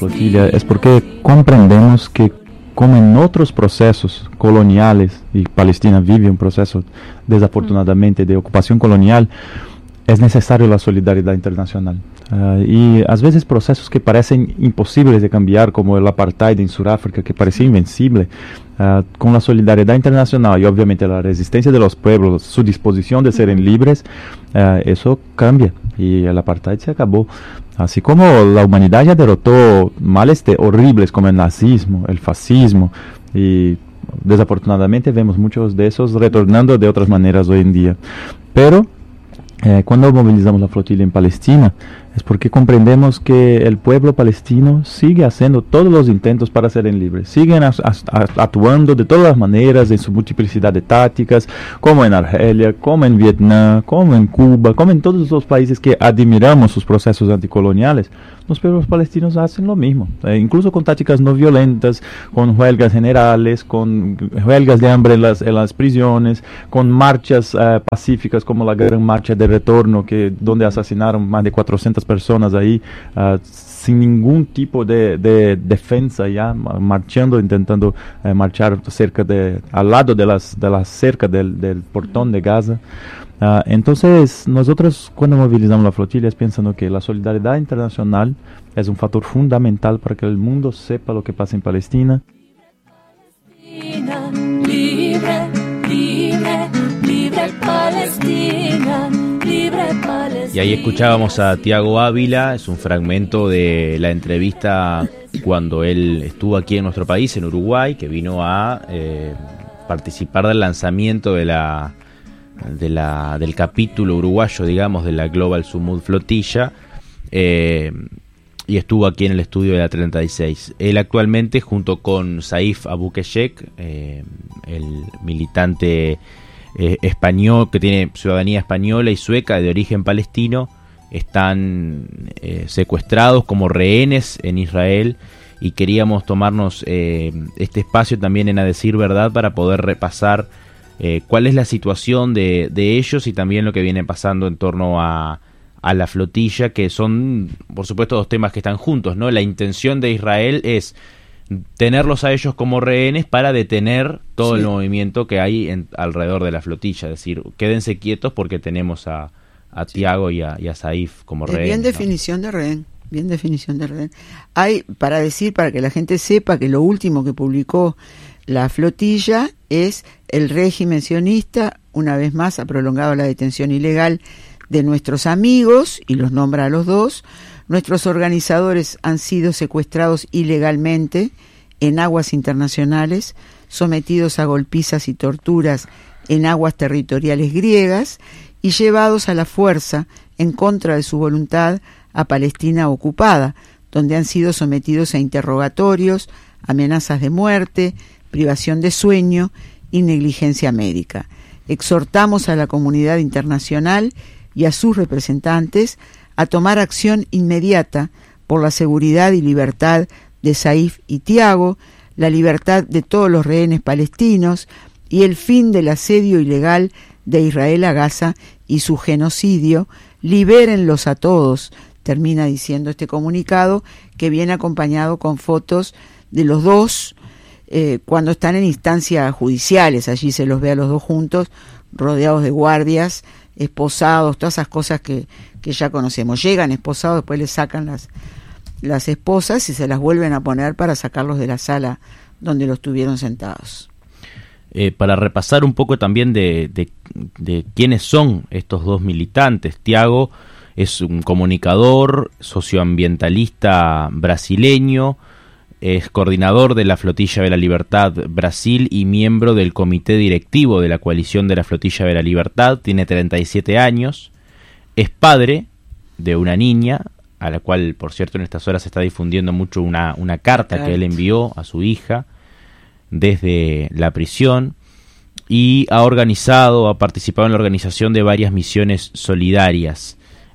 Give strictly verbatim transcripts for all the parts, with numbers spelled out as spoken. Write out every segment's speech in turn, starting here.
flotilla es porque comprendemos que, como en otros procesos coloniales, y Palestina vive un proceso desafortunadamente de ocupación colonial, es necesario la solidaridad internacional. Uh, y a veces procesos que parecen imposibles de cambiar, como el apartheid en Sudáfrica, que parecía invencible, uh, con la solidaridad internacional y obviamente la resistencia de los pueblos, su disposición de ser libres, uh, eso cambia y el apartheid se acabó. Así como la humanidad ya derrotó males de horribles como el nazismo, el fascismo, y desafortunadamente vemos muchos de esos retornando de otras maneras hoy en día. Pero Eh, cuando movilizamos la flotilla en Palestina, es porque comprendemos que el pueblo palestino sigue haciendo todos los intentos para ser libres, siguen as, as, actuando de todas las maneras en su multiplicidad de tácticas, como en Argelia, como en Vietnam, como en Cuba, como en todos los países que admiramos sus procesos anticoloniales. Los pueblos palestinos hacen lo mismo, eh, incluso con tácticas no violentas, con huelgas generales, con huelgas de hambre en las, en las prisiones, con marchas eh, pacíficas como la Gran Marcha de Retorno, que, donde asesinaron más de cuatrocientas personas ahí, uh, sin ningún tipo de, de defensa, ya marchando, intentando eh, marchar cerca de, al lado de las, de la cerca del, del portón de Gaza. Uh, entonces, nosotros cuando movilizamos la flotilla es pensando que la solidaridad internacional es un factor fundamental para que el mundo sepa lo que pasa en Palestina. Palestina, libre, libre, libre Palestina, libre Palestina. Y ahí escuchábamos a Tiago Ávila, es un fragmento de la entrevista cuando él estuvo aquí en nuestro país, en Uruguay, que vino a eh, participar del lanzamiento de la de la del capítulo uruguayo, digamos, de la Global Sumud Flotilla, eh, y estuvo aquí en el estudio de la treinta y seis. Él actualmente, junto con Saif Abukeshek, eh, el militante eh, español que tiene ciudadanía española y sueca de origen palestino, están eh, secuestrados como rehenes en Israel, y queríamos tomarnos eh, este espacio también en A Decir Verdad para poder repasar Eh, cuál es la situación de, de ellos y también lo que viene pasando en torno a, a la flotilla, que son, por supuesto, dos temas que están juntos, ¿no? La intención de Israel es tenerlos a ellos como rehenes para detener todo sí. el movimiento que hay en, alrededor de la flotilla, es decir, quédense quietos porque tenemos a, a sí. Tiago y a, y a Saif como rehenes. Bien definición, ¿no?, de rehén, bien definición de rehén. Hay, para decir, para que la gente sepa que lo último que publicó la flotilla es: el régimen sionista, una vez más, ha prolongado la detención ilegal de nuestros amigos, y los nombra a los dos. Nuestros organizadores han sido secuestrados ilegalmente en aguas internacionales, sometidos a golpizas y torturas en aguas territoriales griegas y llevados a la fuerza, en contra de su voluntad, a Palestina ocupada, donde han sido sometidos a interrogatorios, amenazas de muerte, privación de sueño y negligencia médica. Exhortamos a la comunidad internacional y a sus representantes a tomar acción inmediata por la seguridad y libertad de Saif y Tiago, la libertad de todos los rehenes palestinos y el fin del asedio ilegal de Israel a Gaza y su genocidio. Libérenlos a todos, termina diciendo este comunicado, que viene acompañado con fotos de los dos eh, cuando están en instancias judiciales. Allí se los ve a los dos juntos, rodeados de guardias, esposados, todas esas cosas que, que ya conocemos. Llegan esposados, después les sacan las, las esposas y se las vuelven a poner para sacarlos de la sala donde los tuvieron sentados. Eh, para repasar un poco también de, de, de quiénes son estos dos militantes. Tiago es un comunicador, socioambientalista brasileño, es coordinador de la Flotilla de la Libertad Brasil y miembro del comité directivo de la coalición de la Flotilla de la Libertad. Tiene treinta y siete años, es padre de una niña, a la cual, por cierto, en estas horas se está difundiendo mucho una, una carta claro. que él envió a su hija desde la prisión, y ha organizado, ha participado en la organización de varias misiones solidarias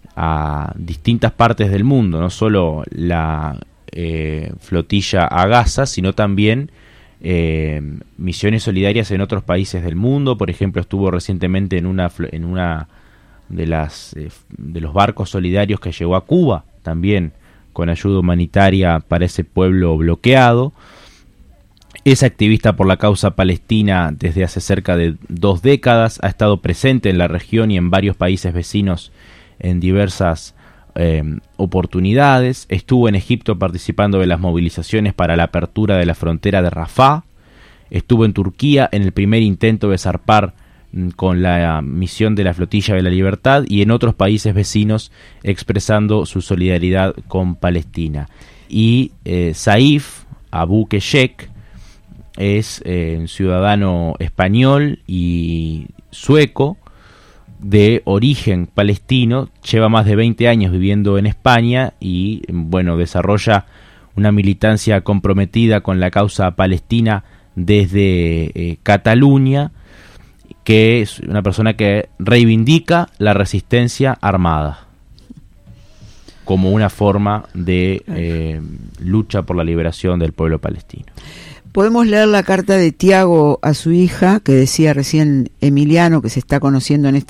a distintas partes del mundo, no solo la eh, flotilla a Gaza, sino también eh, misiones solidarias en otros países del mundo. Por ejemplo, estuvo recientemente en una en una de las eh, de los barcos solidarios que llegó a Cuba, también con ayuda humanitaria para ese pueblo bloqueado. Es activista por la causa palestina desde hace cerca de dos décadas, ha estado presente en la región y en varios países vecinos en diversas eh, oportunidades. Estuvo en Egipto participando de las movilizaciones para la apertura de la frontera de Rafah. Estuvo en Turquía en el primer intento de zarpar mm, con la misión de la Flotilla de la Libertad, y en otros países vecinos expresando su solidaridad con Palestina. Y eh, Saif Abu Keshek es eh, un ciudadano español y sueco de origen palestino, lleva más de veinte años viviendo en España y bueno, desarrolla una militancia comprometida con la causa palestina desde eh, Cataluña, que es una persona que reivindica la resistencia armada como una forma de eh, lucha por la liberación del pueblo palestino. Podemos leer la carta de Tiago a su hija, que decía recién Emiliano, que se está conociendo en esta